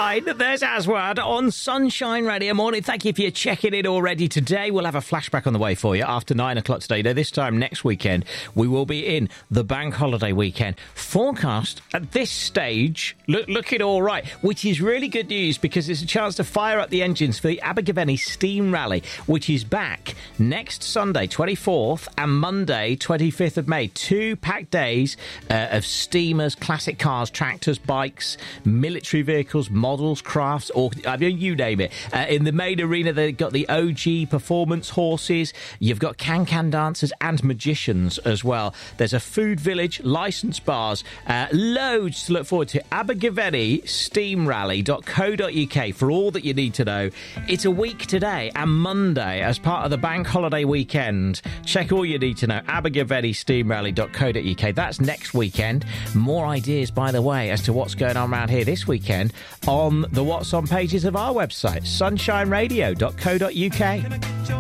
right, there's Aswad on Sunshine Radio Morning. Thank you for your checking in already today. We'll have a flashback on the way for you after 9 o'clock today. Now, this time next weekend, we will be in the bank holiday weekend. Forecast at this stage, looking all right, which is really good news because it's a chance to fire up the engines for the Abergavenny Steam Rally, which is back next Sunday, 24th, and Monday, 25th of May. 2 packed days of steamers, classic cars, tractors, bikes, military vehicles, models, crafts, or you name it. In the main arena, they've got the OG performance horses. You've got can-can dancers and magicians as well. There's a food village, licensed bars, loads to look forward to. AbergavennySteamRally.co.uk for all that you need to know. It's a week today and Monday as part of the bank holiday weekend. Check all you need to know. AbergavennySteamRally.co.uk. That's next weekend. More ideas, by the way, as to what's going on around here this weekend on the What's On pages of our website, sunshineradio.co.uk.